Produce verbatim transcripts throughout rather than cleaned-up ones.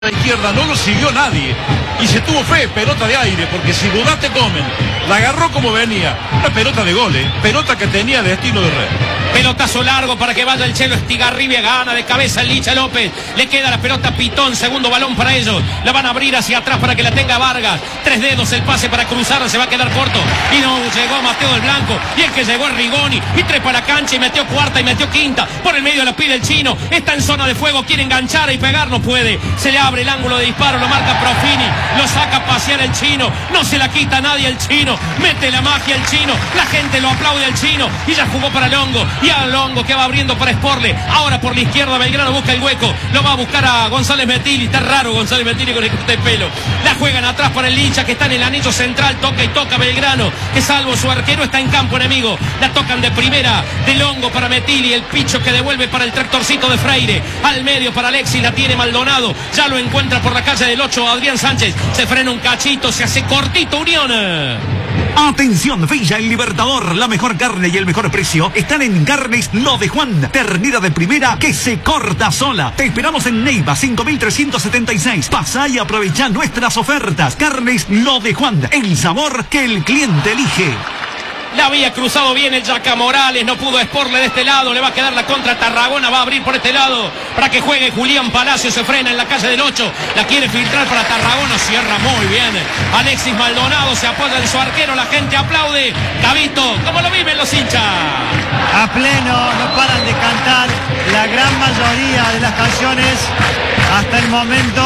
la izquierda no lo siguió nadie y se tuvo fe, pelota de aire, porque si dudaste comen, la agarró como venía, una pelota de gol, ¿eh? Pelota que tenía destino de red. Pelotazo largo para que vaya el Chelo Estigarribia, gana de cabeza el Licha López, le queda la pelota Pitón, segundo balón para ellos, la van a abrir hacia atrás para que la tenga Vargas, tres dedos el pase para cruzar, se va a quedar corto y no llegó Mateo del Blanco y el que llegó es Rigoni y trepa la cancha y metió cuarta y metió quinta, por el medio la pide el chino, está en zona de fuego, quiere enganchar y pegar, no puede, se le abre el ángulo de disparo, lo marca Profini, lo saca a pasear el chino, no se la quita a nadie el chino, mete la magia el chino, la gente lo aplaude al chino y ya jugó para Longo y a Longo que va abriendo para Sporle, ahora por la izquierda Belgrano busca el hueco, lo va a buscar a González Metilli, está raro González Metilli con el corte de pelo, la juegan atrás para el Licha que está en el anillo central, toca y toca Belgrano, que salvo su arquero está en campo enemigo, la tocan de primera, de Longo para Metilli, el picho que devuelve para el tractorcito de Freire, al medio para Alexis, la tiene Maldonado, ya lo encuentra por la calle del ocho Adrián Sánchez, se frena un cachito, se hace cortito Unión. Atención, Villa El Libertador, la mejor carne y el mejor precio están en Carnes Lo de Juan, ternera de primera que se corta sola. Te esperamos en Neiva cinco mil trescientos setenta y seis. Pasá y aprovecha nuestras ofertas. Carnes Lo de Juan, el sabor que el cliente elige. La había cruzado bien el Yaca Morales, no pudo exporle de este lado, le va a quedar la contra Tarragona, va a abrir por este lado para que juegue Julián Palacio, se frena en la calle del ocho, la quiere filtrar para Tarragona, cierra muy bien Alexis Maldonado, se apoya en su arquero, la gente aplaude, Gavito, ¿cómo lo viven los hinchas? A pleno, no paran de cantar, la gran mayoría de las canciones hasta el momento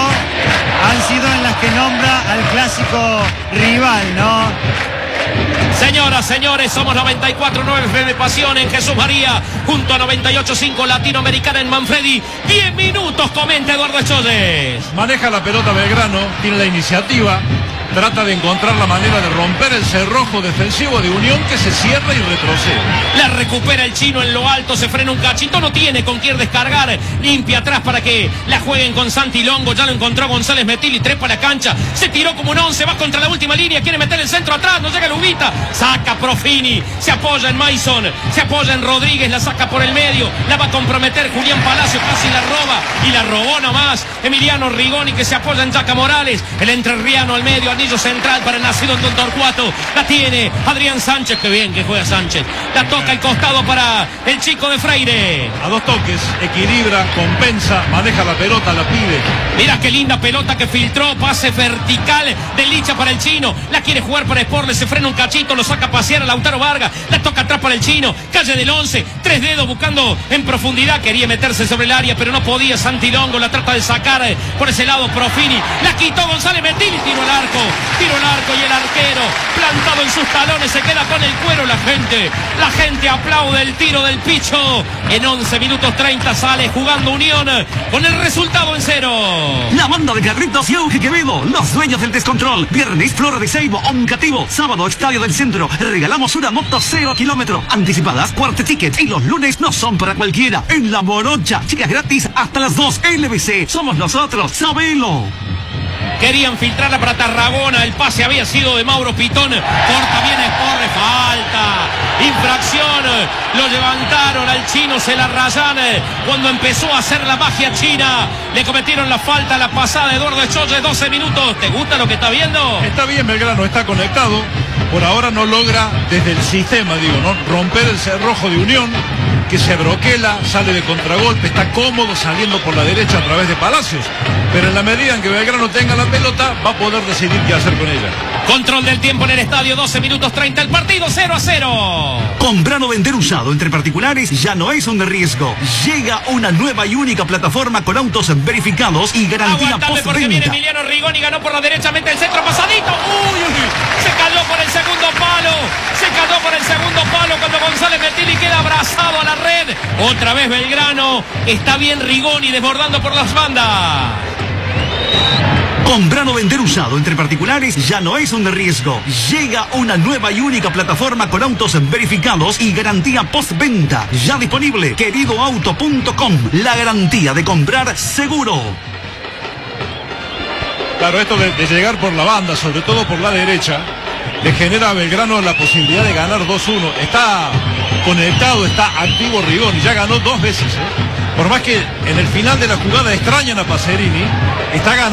han sido en las que nombra al clásico rival, ¿no? Señoras, señores, somos noventa y cuatro punto nueve F M Pasión en Jesús María, junto a noventa y ocho punto cinco Latinoamericana en Manfredi. diez minutos, comenta Eduardo Echolles. Maneja la pelota Belgrano, tiene la iniciativa, trata de encontrar la manera de romper el cerrojo defensivo de Unión que se cierra y retrocede. La recupera el chino en lo alto, se frena un cachito, no tiene con quién descargar, limpia atrás para que la jueguen con Santi Longo, ya lo encontró González Metilli, trepa la cancha, se tiró como un once, va contra la última línea, quiere meter el centro atrás, no llega Lubita, saca Profini, se apoya en Mason, se apoya en Rodríguez, la saca por el medio, la va a comprometer Julián Palacio, casi la roba y la robó nomás Emiliano Rigoni que se apoya en Yaca Morales, el entrerriano al medio, anillo central para el nacido en Don Torcuato, la tiene Adrián Sánchez, que bien que juega Sánchez, la toca el costado para el chico de Freire, a dos toques, equilibra, compensa, maneja la pelota, la pide. Mira qué linda pelota que filtró, pase vertical de Licha para el chino, la quiere jugar para Sporle, se frena un cachito, lo saca a pasear a Lautaro Vargas, la toca atrás para el chino, calle del once, tres dedos buscando en profundidad, quería meterse sobre el área pero no podía, Santi Longo la trata de sacar por ese lado Profini, la quitó González Metilli, tiró el arco, tiró el arco y el arquero plantado en sus talones se queda con el cuero, la gente, la gente aplaude el tiro del Picho, en once minutos treinta sale jugando Unión con el resultado en cero. La banda de Carlitos y Euge Quevedo, los dueños del descontrol. Viernes, Flora de Seibo, Oncativo. Sábado, Estadio del Centro. Regalamos una moto cero kilómetro. Anticipadas, cuarto ticket. Y los lunes no son para cualquiera. En La Morocha, chicas gratis hasta las dos. L B C, somos nosotros, sabelo. Querían filtrarla para Tarragona, el pase había sido de Mauro Pitón, corta bien Sporle, falta, infracción, lo levantaron al chino, se la rayan, cuando empezó a hacer la magia china, le cometieron la falta, la pasada de Eduardo Echolles, doce minutos, ¿te gusta lo que está viendo? Está bien Belgrano, está conectado, por ahora no logra desde el sistema, digo, ¿no? Romper el cerrojo de Unión, que se broquela, sale de contragolpe, está cómodo saliendo por la derecha a través de Palacios, pero en la medida en que Belgrano tenga la pelota va a poder decidir qué hacer con ella. Control del tiempo en el estadio, doce minutos treinta, el partido cero a cero. Comprar o vender usado entre particulares ya no es un riesgo. Llega una nueva y única plataforma con autos verificados y garantía Aguantame porque viene postventa. Emiliano Rigoni, ganó por la derecha, mete el centro pasadito, uy, uy, se cayó por el segundo palo, se cayó por el segundo palo cuando González Metilli queda abrazado a la red, otra vez Belgrano, está bien Rigoni desbordando por las bandas. Comprar o vender usado entre particulares ya no es un riesgo. Llega una nueva y única plataforma con autos verificados y garantía postventa. Ya disponible, querido auto punto com. La garantía de comprar seguro. Claro, esto de, de llegar por la banda, sobre todo por la derecha, le genera a Belgrano la posibilidad de ganar dos uno. Está conectado, está activo Rigoni, ya ganó dos veces, ¿eh? Por más que en el final de la jugada extrañan a Pacerini, está ganando.